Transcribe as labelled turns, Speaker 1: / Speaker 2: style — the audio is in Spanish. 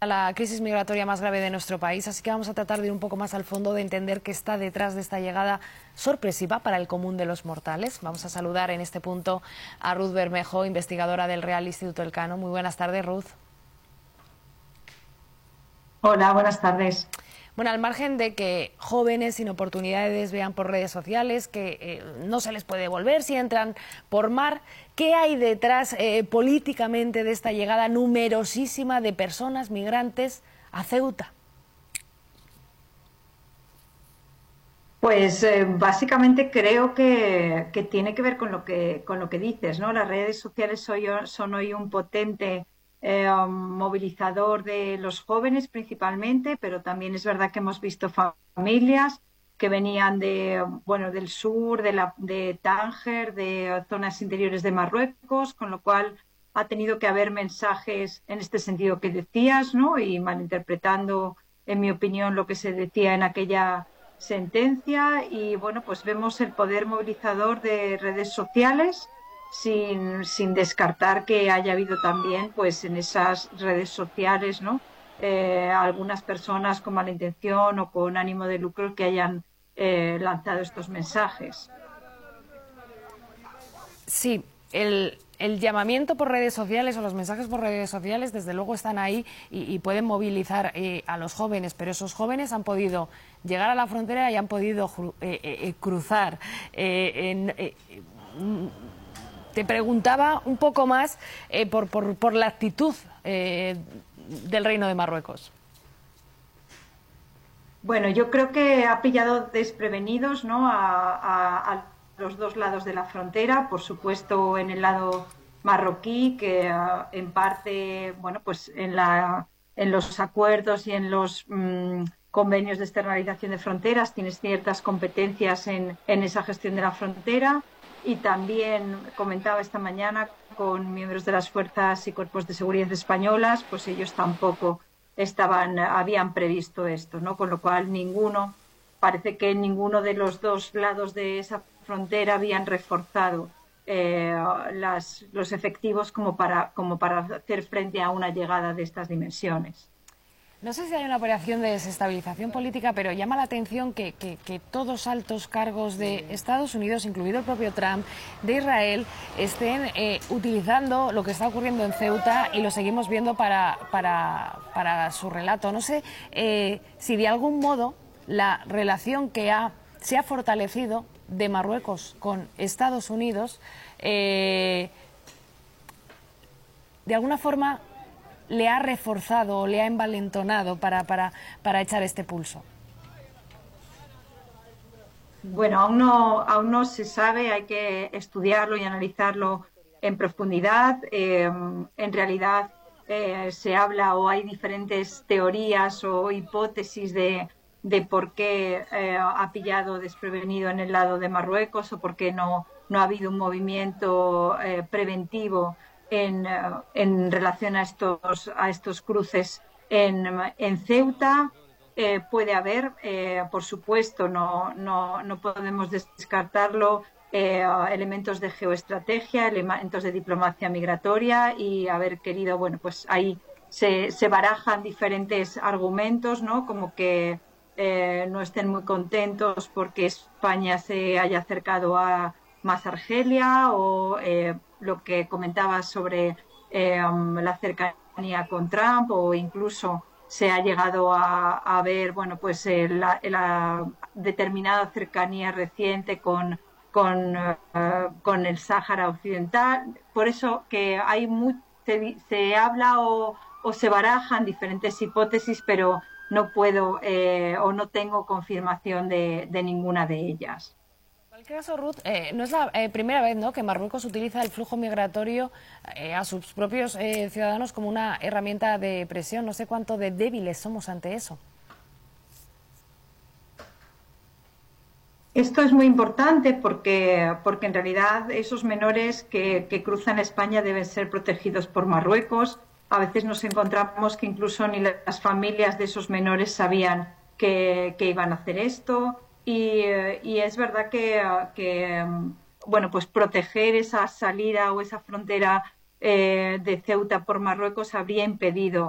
Speaker 1: La crisis migratoria más grave de nuestro país, así que vamos a tratar de ir un poco más al fondo, de entender qué está detrás de esta llegada sorpresiva para el común de los mortales. Vamos a saludar en este punto a Ruth Bermejo, investigadora del Real Instituto Elcano. Muy buenas tardes, Ruth.
Speaker 2: Hola, buenas tardes.
Speaker 1: Bueno, al margen de que jóvenes sin oportunidades vean por redes sociales que no se les puede devolver si entran por mar, ¿qué hay detrás políticamente de esta llegada numerosísima de personas migrantes a Ceuta?
Speaker 2: Pues básicamente creo que tiene que ver con lo que dices, ¿no? Las redes sociales son hoy un potente movilizador de los jóvenes principalmente, pero también es verdad que hemos visto familias que venían bueno, del sur, de Tánger, de zonas interiores de Marruecos, con lo cual ha tenido que haber mensajes en este sentido que decías, ¿no? Y malinterpretando, en mi opinión, lo que se decía en aquella sentencia. Y bueno, pues vemos el poder movilizador de redes sociales sin descartar que haya habido también pues en esas redes sociales, ¿no? Algunas personas con mala intención o con ánimo de lucro que hayan lanzado estos mensajes.
Speaker 1: Sí, el llamamiento por redes sociales o los mensajes por redes sociales desde luego están ahí y pueden movilizar a los jóvenes, pero esos jóvenes han podido llegar a la frontera y han podido cruzar. Te preguntaba un poco más por la actitud del Reino de Marruecos.
Speaker 2: Bueno, yo creo que ha pillado desprevenidos, ¿no? A los dos lados de la frontera, por supuesto en el lado marroquí, que en parte, bueno, pues en los acuerdos y en los convenios de externalización de fronteras tienes ciertas competencias en esa gestión de la frontera. Y también comentaba esta mañana con miembros de las fuerzas y cuerpos de seguridad españolas, pues ellos tampoco habían previsto esto, ¿no? Con lo cual parece que ninguno de los dos lados de esa frontera habían reforzado los efectivos como para hacer frente a una llegada de estas dimensiones.
Speaker 1: No sé si hay una operación de desestabilización política, pero llama la atención que todos altos cargos de Estados Unidos, incluido el propio Trump, de Israel, estén utilizando lo que está ocurriendo en Ceuta y lo seguimos viendo para su relato. No sé si de algún modo la relación se ha fortalecido de Marruecos con Estados Unidos, de alguna forma le ha reforzado o le ha envalentonado para echar este pulso.
Speaker 2: Bueno, aún no se sabe, hay que estudiarlo y analizarlo en profundidad. En realidad se habla o hay diferentes teorías o hipótesis de por qué ha pillado desprevenido en el lado de Marruecos o por qué no ha habido un movimiento preventivo en relación a estos cruces en Ceuta. Puede haber, por supuesto, no podemos descartarlo, elementos de geoestrategia, elementos de diplomacia migratoria y haber querido, bueno, pues ahí se barajan diferentes argumentos, ¿no? Como que no estén muy contentos porque España se haya acercado más a Argelia o lo que comentabas sobre la cercanía con Trump o incluso se ha llegado a ver, bueno, pues la determinada cercanía reciente con el Sáhara Occidental. Por eso que se habla o se barajan diferentes hipótesis, pero no puedo o no tengo confirmación de ninguna de ellas.
Speaker 1: En cualquier caso, Ruth, no es la primera vez, ¿no?, que Marruecos utiliza el flujo migratorio a sus propios ciudadanos como una herramienta de presión. No sé cuánto de débiles somos ante eso.
Speaker 2: Esto es muy importante porque en realidad esos menores que cruzan España deben ser protegidos por Marruecos. A veces nos encontramos que incluso ni las familias de esos menores sabían que iban a hacer esto. Y es verdad que bueno, pues proteger esa salida o esa frontera de Ceuta por Marruecos habría impedido